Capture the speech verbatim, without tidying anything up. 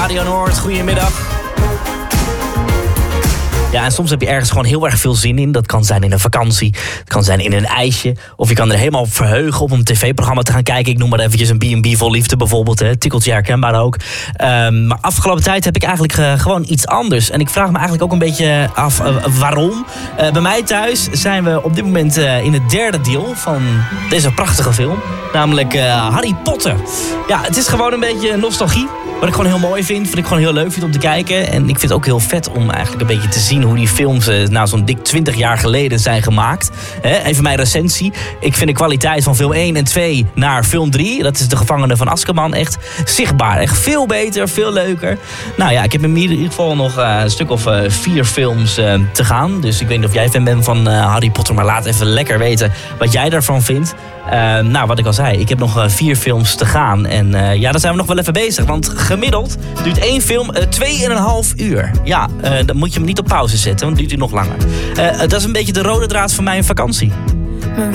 Radio Noord, goedemiddag. Ja, en soms heb je ergens gewoon heel erg veel zin in. Dat kan zijn in een vakantie, het kan zijn in een ijsje. Of je kan er helemaal op verheugen om een tv-programma te gaan kijken. Ik noem maar eventjes een B en B vol liefde bijvoorbeeld. Hè. Tikkeltje herkenbaar ook. Um, maar afgelopen tijd heb ik eigenlijk uh, gewoon iets anders. En ik vraag me eigenlijk ook een beetje af uh, waarom. Uh, bij mij thuis zijn we op dit moment uh, in het derde deel van deze prachtige film. Namelijk uh, Harry Potter. Ja, het is gewoon een beetje nostalgie. Wat ik gewoon heel mooi vind, wat ik gewoon heel leuk vind om te kijken. En ik vind het ook heel vet om eigenlijk een beetje te zien hoe die films uh, nou zo'n dik twintig jaar geleden zijn gemaakt. He, even mijn recensie. Ik vind de kwaliteit van film één en twee naar film drie, dat is De Gevangene van Azkaban, echt zichtbaar. Echt veel beter, veel leuker. Nou ja, ik heb in ieder geval nog uh, een stuk of uh, vier films uh, te gaan. Dus ik weet niet of jij fan bent van uh, Harry Potter, maar laat even lekker weten wat jij daarvan vindt. Uh, nou, wat ik al zei, ik heb nog uh, vier films te gaan. En uh, ja, daar zijn we nog wel even bezig. Want gemiddeld duurt één film uh, twee en een half uur. Ja, uh, dan moet je hem niet op pauze zetten, want dan duurt hij nog langer. Uh, dat is een beetje de rode draad van mijn vakantie.